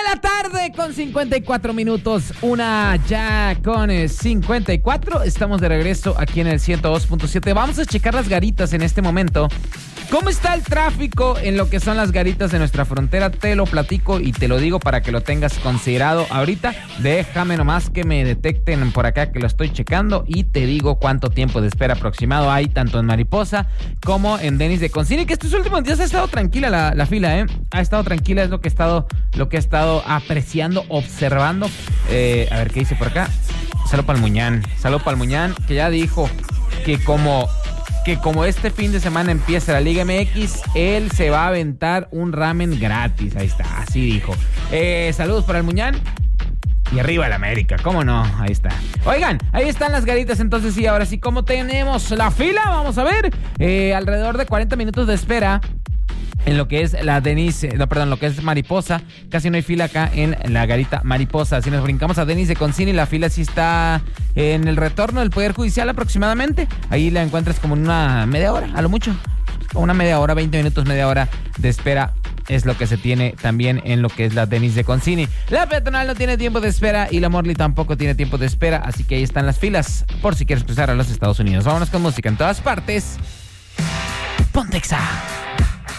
la tarde con 54 minutos. Una ya con 54. Estamos de regreso aquí en el 102.7. Vamos a checar las garitas en este momento. ¿Cómo está el tráfico en lo que son las garitas de nuestra frontera? Te lo platico y te lo digo para que lo tengas considerado ahorita. Déjame nomás que me detecten por acá que lo estoy checando y te digo cuánto tiempo de espera aproximado hay tanto en Mariposa como en Denis de Concini, que estos últimos días ha estado tranquila la fila, ha estado tranquila, es lo que he estado apreciando, observando. A ver qué dice por acá. Salud Palmuñán, que ya dijo que como este fin de semana empieza la Liga MX, él se va a aventar un ramen gratis. Ahí está, así dijo. Saludos para el Muñán. Y arriba el América, ¿cómo no? Ahí está. Oigan, ahí están las garitas. Entonces sí, ahora sí, ¿cómo tenemos la fila? Vamos a ver. Alrededor de 40 minutos de espera en lo que es lo que es Mariposa. Casi no hay fila acá en la garita Mariposa. Si nos brincamos a Denis de Concini, la fila sí está en el retorno del Poder Judicial aproximadamente. Ahí la encuentras como en una media hora, a lo mucho. Una media hora, 20 minutos, media hora de espera es lo que se tiene también en lo que es la Denis de Concini. La peatonal no tiene tiempo de espera y la Morley tampoco tiene tiempo de espera, así que ahí están las filas por si quieres cruzar a los Estados Unidos. Vámonos con música en todas partes. Pontexa.